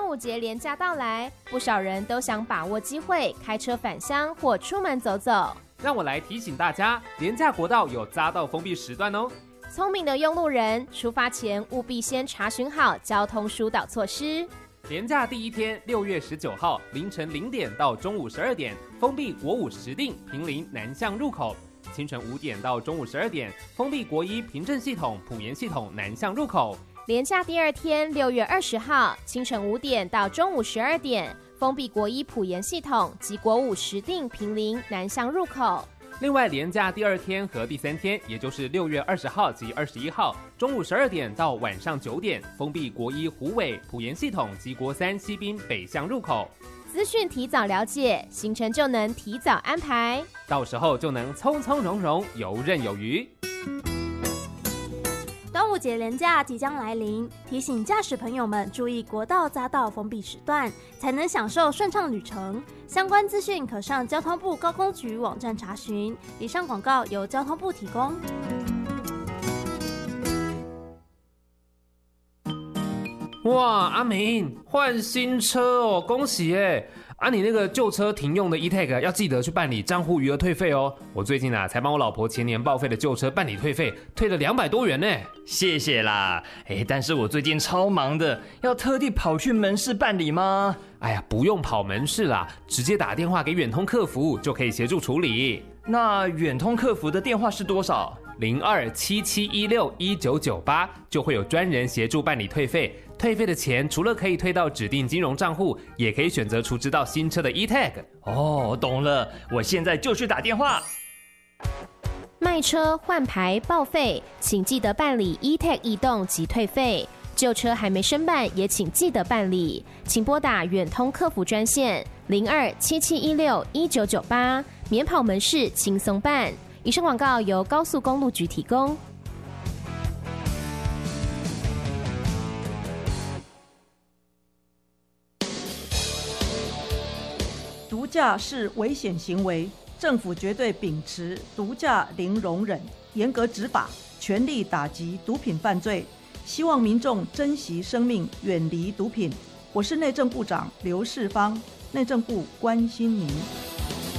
端午节连假到来，不少人都想把握机会开车返乡或出门走走。 让我来提醒大家，连假国道有匝道封闭时段哦。 聪明的用路人，出发前务必先查询好交通疏导措施。 连假第一天，6月19号凌晨0点到中午12点，封闭国五石碇、坪林南向入口；清晨5点到中午12点，封闭国一平镇系统、埔盐系统南向入口。 连假第二天，6月20号清晨5点到中午12点，封闭国一埔盐系统及国五石碇、坪林南向入口。 另外，连假第二天和第三天，也就是6月20号及21号，中午12点到晚上9点，封闭国一虎尾、埔盐系统及国三西滨北向入口。 资讯提早了解，行程就能提早安排， 到时候就能从从容容、游刃有余。 端午节连假即将来临，提醒驾驶朋友们注意国道匝道封闭时段，才能享受顺畅旅程。相关资讯可上交通部高工局网站查询。以上广告由交通部提供。 哇，阿明换新车哦，恭喜耶！啊，你那个旧车停用的 e-tag 要记得去办理账户余额退费哦。我最近才帮我老婆前年报废的旧车办理退费，退了200多元呢。 谢谢啦。但是我最近超忙的，要特地跑去门市办理吗？ 哎呀，不用跑门市啦，直接打电话给远通客服就可以协助处理。 那远通客服的电话是多少 ？0277161998就会有专人协助办理退费。退费的钱除了可以退到指定金融账户，也可以选择储值到新车的 e-tag。 哦，懂了，我现在就去打电话。 卖车、换牌、报废，请记得办理 e-tag 异动及退费。旧车还没申办，也请记得办理。请拨打远通客服专线0277161998，免跑门市轻松办。以上广告由高速公路局提供。 毒驾是危险行为，政府绝对秉持毒驾零容忍，严格执法，全力打击毒品犯罪。希望民众珍惜生命，远离毒品。我是内政部长刘世芳，内政部关心您。